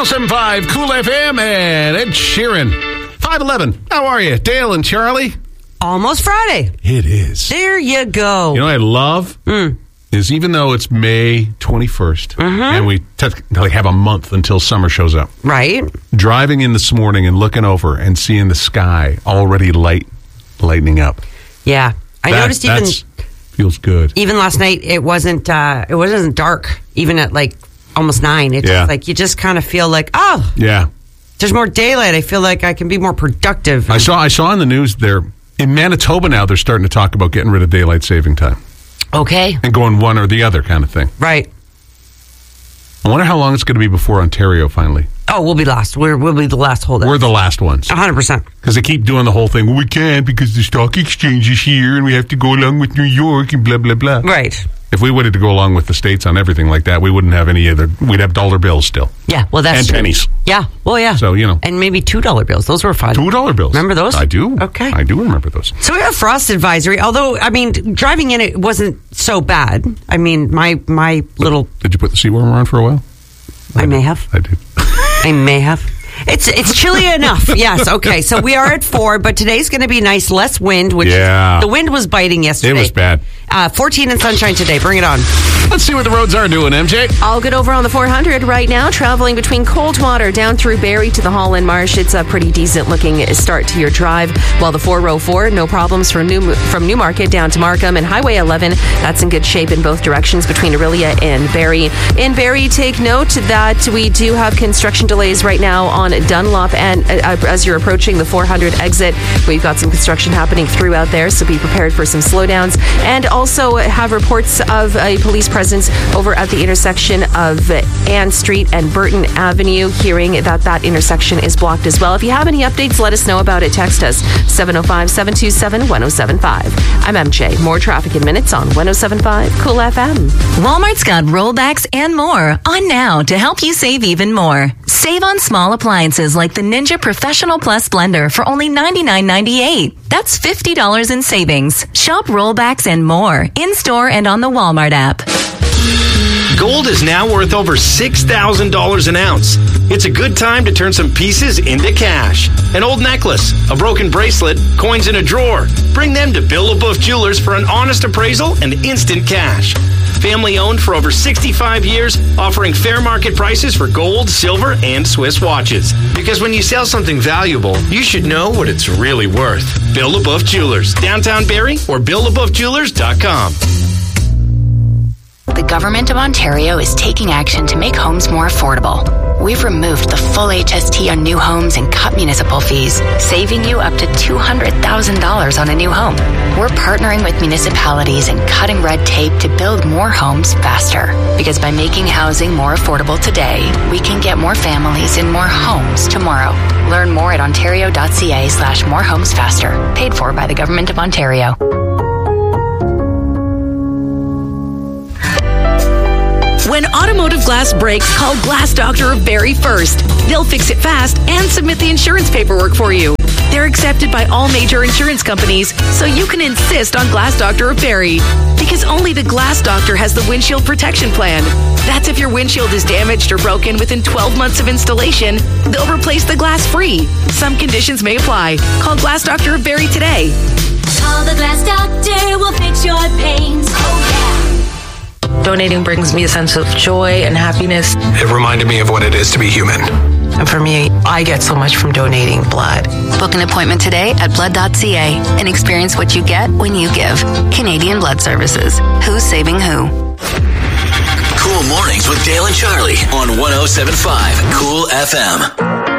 107.5 Cool FM and Ed Sheeran. 511. How are you? Dale and Charlie? Almost Friday. It is. There you go. You know what I love? Is even though it's May 21st and we have a month until summer shows up. Right. Driving in this morning and looking over and seeing the sky already lightening up. Yeah. I noticed even feels good. Even last night it wasn't dark even at like almost 9. It's just like you just kind of feel like, oh. Yeah. There's more daylight. I feel like I can be more productive. I saw in the news there in Manitoba now they're starting to talk about getting rid of daylight saving time. Okay. And going one or the other kind of thing. Right. I wonder how long it's going to be before Ontario finally. Oh, we'll be last. We'll be the last holdout. We're the last ones. 100%. Because they keep doing the whole thing. Well, we can't because the stock exchange is here and we have to go along with New York and blah, blah, blah. Right. If we wanted to go along with the states on everything like that, we wouldn't have any other. We'd have dollar bills still. Yeah, well, that's and true. Pennies. Yeah, well, yeah. So, you know. And maybe $2 bills. Those were fun. $2 bills. Remember those? I do. Okay. I do remember those. So we have a frost advisory, although, I mean, driving in it wasn't so bad. I mean, my little... Did you put the seat warmer on for a while? I may have. I did. I may have. It's chilly enough. Yes. Okay. So we are at 4, but today's going to be nice. Less wind. Which the wind was biting yesterday. It was bad. 14 and sunshine today. Bring it on. Let's see what the roads are doing, MJ. All good over on the 400 right now. Traveling between Coldwater down through Barrie to the Holland Marsh. It's a pretty decent looking start to your drive. While the 404, no problems from Newmarket down to Markham and Highway 11. That's in good shape in both directions between Orillia and Barrie. In Barrie, take note that we do have construction delays right now on Dunlop, and as you're approaching the 400 exit, we've got some construction happening throughout there, so be prepared for some slowdowns. And also have reports of a police presence over at the intersection of Ann Street and Burton Avenue, hearing that intersection is blocked as well. If you have any updates, let us know about it. Text us 705-727-1075. I'm MJ. More traffic in minutes on 107.5 Cool FM. Walmart's got rollbacks and more on now to help you save even more. Save on small appliances like the Ninja Professional Plus blender for only $99.98. That's $50 in savings. Shop rollbacks and more in-store and on the Walmart app. Gold is now worth over $6,000 an ounce. It's a good time to turn some pieces into cash. An old necklace, a broken bracelet, coins in a drawer. Bring them to Bill LaBeouf Jewelers for an honest appraisal and instant cash. Family owned for over 65 years, offering fair market prices for gold, silver, and Swiss watches. Because when you sell something valuable, you should know what it's really worth. Bill LaBeouf Jewelers, downtown Barrie, or BillLaBeoufJewelers.com. The Government of Ontario is taking action to make homes more affordable. We've removed the full HST on new homes and cut municipal fees, saving you up to $200,000 on a new home. We're partnering with municipalities and cutting red tape to build more homes faster. Because by making housing more affordable today, we can get more families in more homes tomorrow. Learn more at ontario.ca/morehomesfaster. Paid for by the Government of Ontario. When automotive glass breaks, call Glass Doctor of Barrie first. They'll fix it fast and submit the insurance paperwork for you. They're accepted by all major insurance companies, so you can insist on Glass Doctor of Barrie. Because only the Glass Doctor has the windshield protection plan. That's if your windshield is damaged or broken within 12 months of installation, they'll replace the glass free. Some conditions may apply. Call Glass Doctor of Barrie today. Call the Glass Doctor, we'll fix your pains. Oh, yeah. Donating brings me a sense of joy and happiness. It reminded me of what it is to be human. And for me, I get so much from donating blood. Book an appointment today at blood.ca and experience what you get when you give. Canadian Blood Services. Who's saving who? Cool Mornings with Dale and Charlie on 107.5 Cool FM.